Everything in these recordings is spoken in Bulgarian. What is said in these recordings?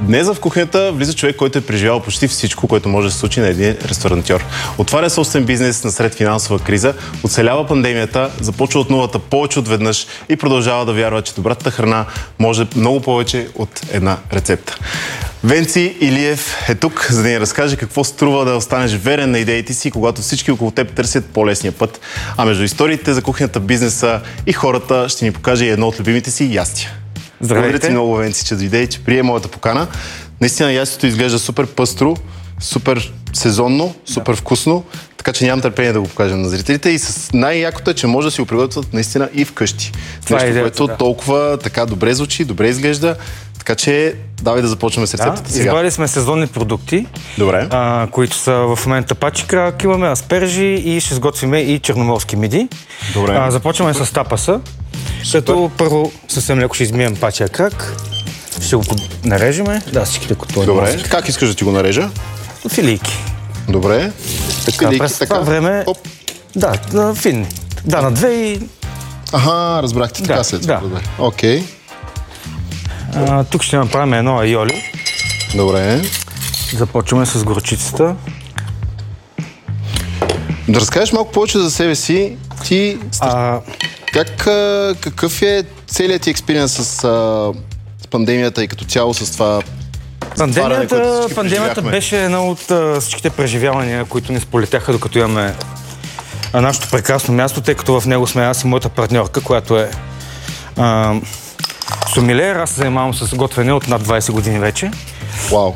Днес в кухнята влиза човек, който е преживял почти всичко, което може да се случи на един ресторантьор. Отваря собствен бизнес насред финансова криза, оцелява пандемията, започва от нулата повече от веднъж и продължава да вярва, че добрата храна може много повече от една рецепта. Венци Илиев е тук, за да ни разкаже какво струва да останеш верен на идеите си, когато всички около теб търсят по-лесния път. А между историите за кухнята, бизнеса и хората ще ни покаже и едно от любимите си ястия. Благодаря ти много, Венци, че дойде и че прие моята покана. Наистина ястието изглежда супер пъстро, супер сезонно, супер вкусно, така че нямам търпение да го покажем на зрителите. И с най-якото е, че може да си го приготвят наистина и вкъщи. Нещо, което толкова така добре звучи, добре изглежда. Така че давай да започваме с рецептата сега. Избрали сме сезонни продукти, добре. Които са в момента пачи крак, имаме аспержи и ще сготвим и черноморски миди. Добре. Започваме с тапаса, като първо съвсем леко ще измием пачия крак. Ще го нарежеме. Да, всичките котони. Добре. Как искаш да ти го нарежа? Филийки. Добре. През това време... Да, на финни. Да, на две и... Аха, разбрахте. Така след това. Окей. Тук ще направим едно айоли. Добре. Започваме с горчицата. Да разкажеш малко повече за себе си. Ти... Какъв е целият ти експириенс с пандемията и като цяло с това... Пандемията беше една от всичките преживявания, които ни сполетяха, докато имаме нашето прекрасно място, тъй като в него сме аз и моята партньорка, която е сомелиер. Аз се занимавам с готвене от над 20 години вече. Вау!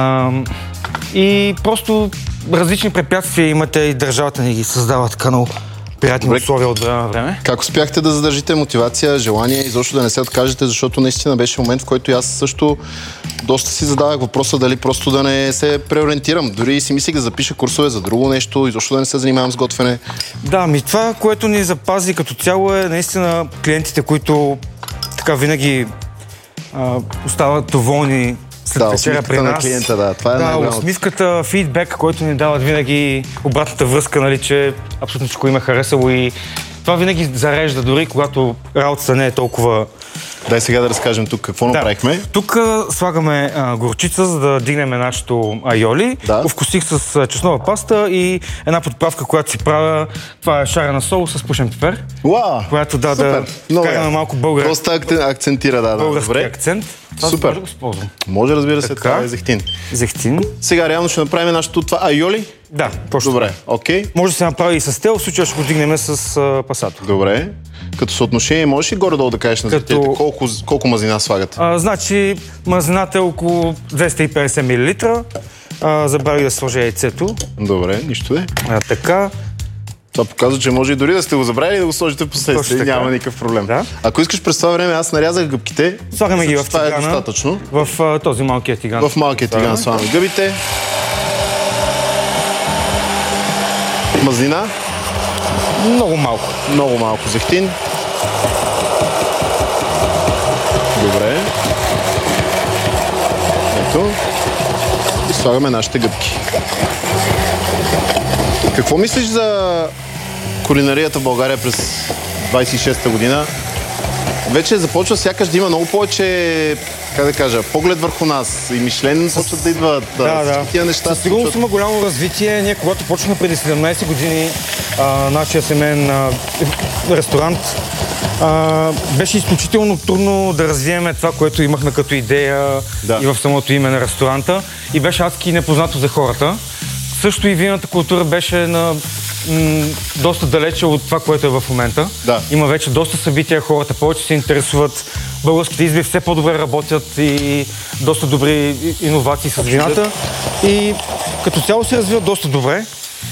И просто различни препятствия имате и държавата ни ги създава така много приятни условия от време на време. Как успяхте да задържите мотивация, желание и защо да не се откажете, защото наистина беше момент, в който аз също доста си задавах въпроса дали просто да не се преориентирам. Дори си мислих да запиша курсове за друго нещо и защо да не се занимавам с готвене. Да, това, което ни запази като цяло е наистина клиентите, които така винаги остават доволни след вечеря при нас. На клиента, това е усмивката, фидбек, който ни дават винаги, обратната връзка, нали, че абсолютно всичко им е харесало и това винаги зарежда, дори когато работата не е толкова... Дай сега да разкажем тук какво направихме. Тук слагаме горчица, за да дигнем нашето айоли. Овкусих с чеснова паста и една подправка, която си правя. Това е шарена сол с пушен пипер. Която да вкараме малко български. Доста акцентира, български акцент. Супер. Може, разбира се, това е зехтин. Сега реално ще направим нашето това айоли? Да, точно. Добре, окей. Може да се направи и с тел, в случая ще го дигнем с пасато. Добре. Като съотношение, можеш ли горе-долу да кажеш на зрителите колко мазнина слагате? Значи, мазнината е около 250 мл. Забравих да сложа яйцето. Добре, нищо е. Така. Това показва, че може и дори да сте го забравили и да го сложите в последствие. Няма никакъв проблем. Ако искаш през това време, аз нарязах гъбките. Слагаме ги в тигана. Това е достатъчно. В този малкият тиган. В малкият тиган слагаме гъбите. Мазнина. Много малко. Много малко зехтин. Добре. Ето. И слагаме нашите гъбки. Какво мислиш за кулинарията в България през 26-та година? Вече започва сякаш да има много повече, как да кажа, поглед върху нас. И Мишлен почват да идват. Тия неща. Със сигурност има голямо развитие. Ние, когато почнахме преди 17 години нашия семейен ресторант, беше изключително трудно да развиеме това, което имахме като идея и в самото име на ресторанта. И беше адски непознато за хората. Също и винната култура беше доста далече от това, което е в момента. Има вече доста събития, хората повече се интересуват. Българските изби все по-добре работят и доста добри иновации с вината. И като цяло се развива доста добре.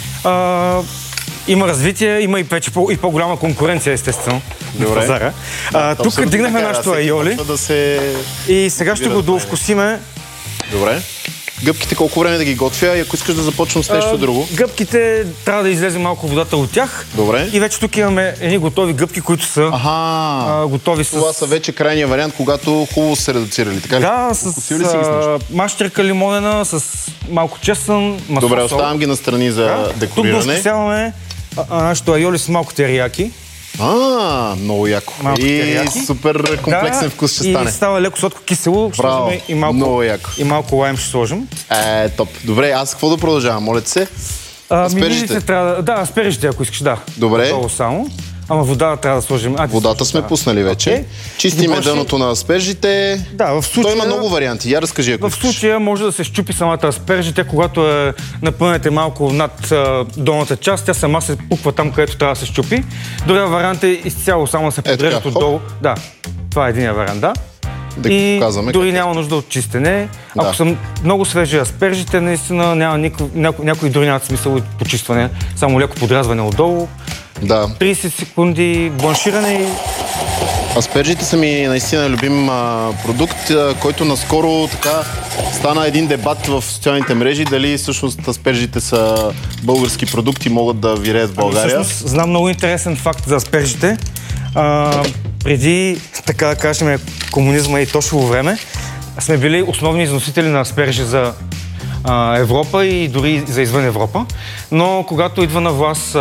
Има развитие, има и вече и по-голяма конкуренция, естествено, на пазара. Тук дигнахме нашото айоли и сега ще го доовкусиме. Добре. Гъбките колко време да ги готвя и ако искаш да започвам с нещо друго? Гъбките трябва да излезе малко водата от тях. Добре. И вече тук имаме едни готови гъбки, които са готови с... Това са вече крайния вариант, когато хубаво се редуцирали, така ли? Да, с мащерка лимонена, с малко чесън, масло. Добре, оставям ги настрани за декориране. Тук да овкусяваме нашето айоли с малко терияки. Много яко. Малко И терияки. супер комплексен вкус ще стане. И става леко сладко кисело. Ще Браво, сложим и малко, много яко. и малко лайм ще сложим. Топ. Добре, аз какво да продължавам? Моля те се. Аспержите. Да, аспержите, ако искаш, да. Добре. Долу само. Ама вода трябва да сложим. Водата сме пуснали вече. Okay. Чистиме дъното на аспержите. Да, в случая... Той има много варианти. Я разкажи, ако В случая може да се щупи самата аспержите, когато напънете малко над долната част, тя сама се пуква там, където трябва да се щупи. Другия вариант е изцяло само да се подрежат отдолу. Да, това е единия вариант, да. И показваме дори няма нужда от чистене. Да. Ако са много свежи аспержите, наистина няма някой дори нямат смисъл от почистване. Само леко подрязване отдолу. Да. 30 секунди бланширане и... Аспержите са ми наистина любим продукт, който наскоро така стана един дебат в социалните мрежи, дали всъщност аспержите са български продукти, могат да виреят в България. Всъщност знам много интересен факт за аспержите. Преди, така да кажем, комунизма и точно време, сме били основни износители на аспержи за Европа и дори за извън Европа. Но когато идва на власт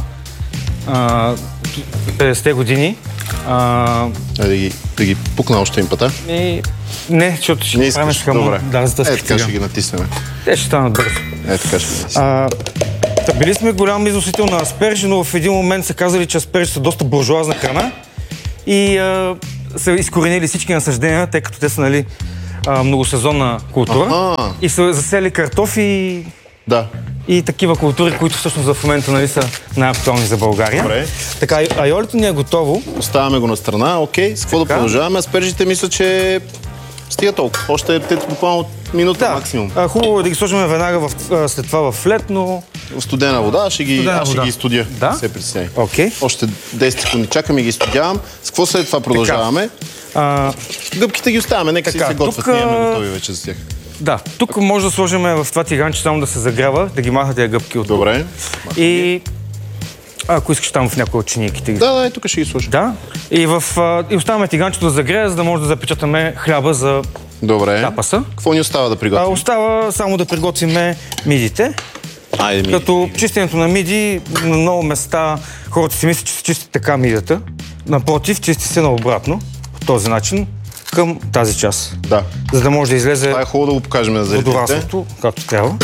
50-те години... Да ги пукна още един път, Не, защото ще правим с хамон. Добре. Да, за да така ще ги натиснем. Те ще станат бързо. Така ще ги натиснем. Били сме голям износител на аспержи, но в един момент са казали, че аспержи са доста буржуазна храна и са изкоренили всички насъждения, тъй като те са многосезонна култура и са засели картофи и такива култури, които всъщност в момента са най-актуални за България. Добре. Така, айолито ни е готово. Оставяме го на страна, окей. С какво да продължаваме? Аспержите мисля, че стига толкова. Още буквално минута максимум. Хубаво е да ги сложим веднага след това в лед, но... В студена вода, ще ги изстудя. Да? Се притесняй. Още 10 секунди чакам и ги изстудявам. С какво след това продължаваме? Гъбките ги оставяме, нека си се готвят. Ние имаме готови вече за тях. Да, тук може да сложим в това тиганче само да се загрява, да ги махат тези гъбки от тук. Добре. И ако искаш там в някои от чинийките. Да, тук ще ги сложим. Да. И оставяме тиганчето да загрея, за да може да запечатаме хляба за тапаса. Какво ни остава да приготвим? Остава само да приготвим мидите. Като чистенето на миди, на много места хората си мислят, че се чисти така мидията. Напротив, чисти се наобратно, по този начин, към тази част. Да. За да може да излезе... Това е хубаво да го покажем на зрителите. Водораслото, както трябва.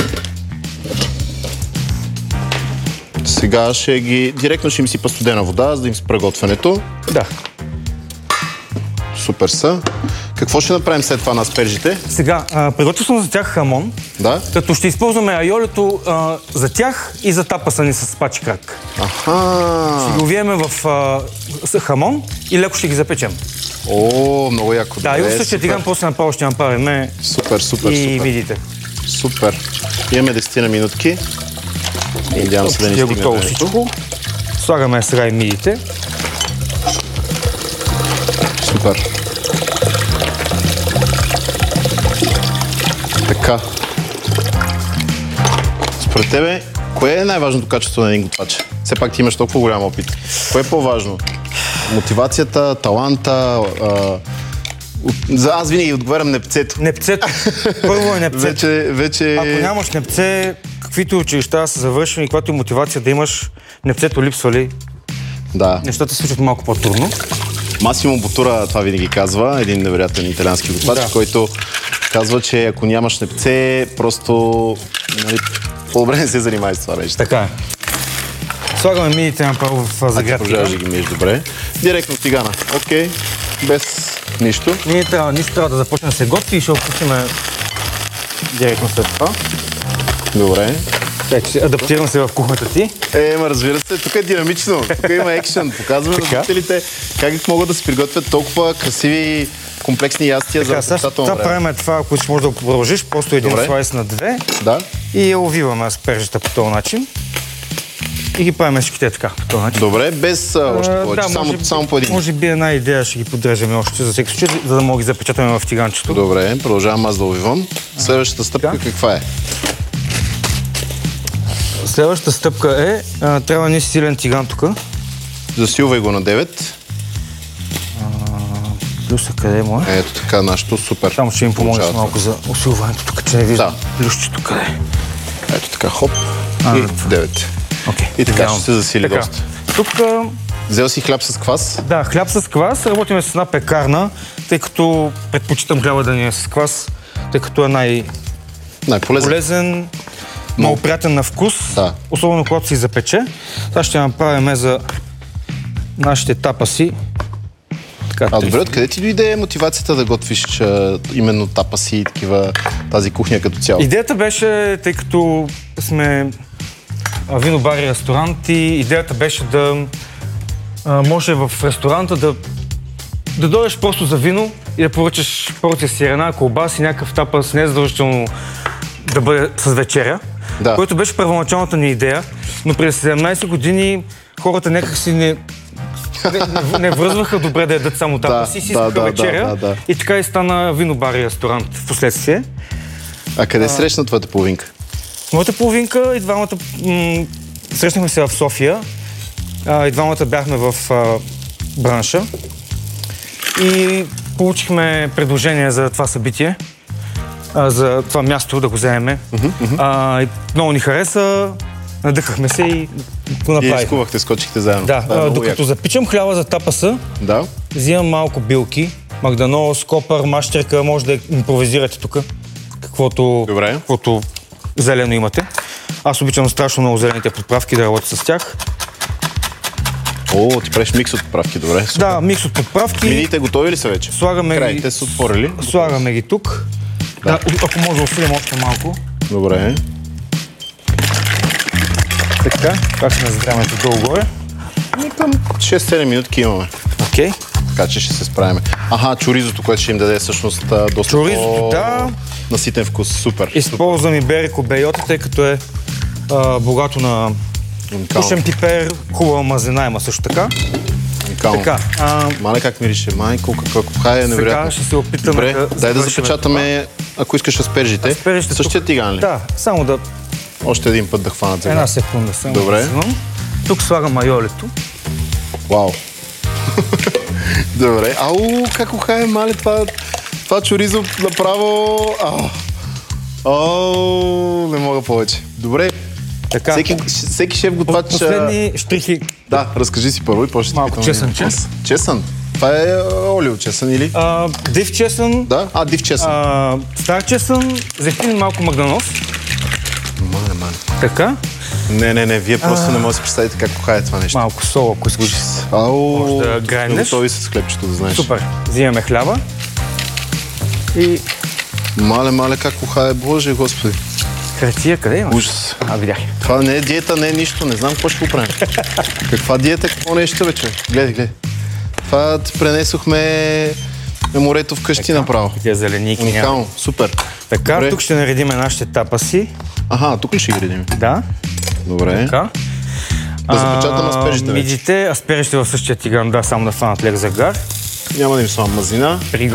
Сега директно ще им сипа студена вода, за да им спра готвенето. Да. Супер са. Какво ще направим след това на аспержите? Сега, приготвил съм за тях хамон. Да. Като ще използваме айолето за тях и за тапаса ни с пачи крак. Ще ги увиеме в хамон и леко ще ги запечем. Много яко. Да, и в същия тиган после направо ще направим и видите. Супер. Имаме 10 минутки. Надявам се да ни стигне времето. Слагаме сега и мидите. Супер. Така. Според тебе, кое е най-важното качество на един готвач? Все пак ти имаш толкова голям опит. Кое е по-важно? Мотивацията, таланта? Аз винаги отговарям непцето. Непцето. Първо е непцето. Вече... Ако нямаш непце, каквито училища са завършени, каквато и мотивация да имаш, непцето липсва ли? Да. Нещата се случват малко по-трудно. Масимо Бутура това винаги казва, един невероятен италиански готвач, който казва, че ако нямаш непце, просто по-добре не се занимай с това нещо. Така е. Слагаме мидите направо в загрят тиган. Да ги миеш добре. Директно в тигана. Окей. Без нищо. Нищо трябва да започне да се готви и ще опустиме директно след това. Добре. Адаптирам се в кухнята ти. Разбира се, тук е динамично, тук има екшън. Показваме на зрителите как могат да се приготвят толкова красиви, комплексни ястия за предпочитателно време. Сега правим това, ако си можеш да го продължиш, просто един слайс на две. Да. И я увиваме аспержите по този начин. И ги правим всичките така, по този начин. Добре, без още повече, само по един. Може би една идея ще ги подрежаме още за всеки случай, за да мога ги запечатаме в тиганчето. Добре, продължавам аз да увивам. Следващата стъпка каква е? Следващата стъпка е, трябва ни силен тиган тук. Засилвай го на 9. Плюса къде му е? Ето така, нашето супер. Само ще им помогнеш малко за усилването тук, че не виждам плюсчето къде е. Ето така, хоп. И 9. Okay. И така ще се засили доста. Тук Взел си хляб с квас? Да, хляб с квас. Работим с една пекарна, тъй като предпочитам хляба да ни е с квас, тъй като е най-полезен, много приятен на вкус, да. Особено когато си запече. Сега ще направим за нашите тапаси. Добре, откъде ти дойде мотивацията да готвиш именно тапаси и такива, тази кухня като цяло? Идеята беше, тъй като сме винобар и ресторант, и идеята беше да може в ресторанта да дойдеш просто за вино и да поръчаш порция сирена, колбаси, някакъв тапас, не е задължително да бъде с вечеря, което беше първоначалната ни идея, но през 17 години хората някак си не връзваха добре да ядат само тапаси, си искаха вечеря и така и стана винобар и ресторант в последствие. А къде срещна твоята половинка? Моята половинка и двамата срещнахме се в София. И двамата бяхме в бранша и получихме предложение за това събитие, за това място да го вземем. Много ни хареса, надъхахме се и го направихме. И изкувахте, скочихте заедно. Да, докато запичам хляба за тапаса, взимам малко билки, магданоз, копър, мащерка, може да импровизирате тук, каквото зелено имате. Аз обичам страшно много зелените подправки да работя с тях. Ти правиш микс от подправки, добре. Супер. Да, микс от подправки. Мините готови ли са вече? Краите са отворили. Слагаме ги тук. Да, ако може да усилим още малко. Добре. Така, как ще назагряваме долу-горе? Към 6-7 минутки имаме. Окей. Така че ще се справим. Чоризото, което ще им даде всъщност доста наситен вкус. Супер. Използвам и берико бейота, тъй като е богато на тушен пипер, хубава мазнина има също така. Така. Мале как мирише, майко, какво е невероятно. Сега ще се опитаме Добре, дай да запечатаме, ако искаш аспержите. Същия тиган ли? Да, само да... Още един път да хванат сега. Една секунда само. Добре. Тук слагам майолето. Вау. Добре. как ухае, мале, това чоризо направо... Не мога повече. Добре. Така. Всеки шеф готвач... Последни штрихи. Да, разкажи си първо и после ще малко чесънче. Чесън? Това е олио чесън или? Див чесън. Да? Див чесън. Стар чесън, зехтин, малко магданоз. Мале. Така. Не, вие просто не можете да си представите как кохае това нещо. Малко сол, ако искаш. Може да грайнднеш. Готови с хлебчето, да знаеш. Супер. Взимаме хляба. И... Мале, как кохае, Боже, Господи. Хартия, къде имаш? Ужас. Видях. Това не е диета, не е нищо, не знам какво ще го правим. Каква диета, какво нещо, бе, човек? Гледай. Това пренесохме морето вкъщи направо. Тия зеленики. Уникално, супер. Така, добре. Тук ще наредим нашите тапаси. Тук ли ще ги редим? Да. Добре. Така. Да запечатам аспержите вече. Мидите, аспержите в същия тиган, само да фанат лек загар. Няма да им слагам мазнина.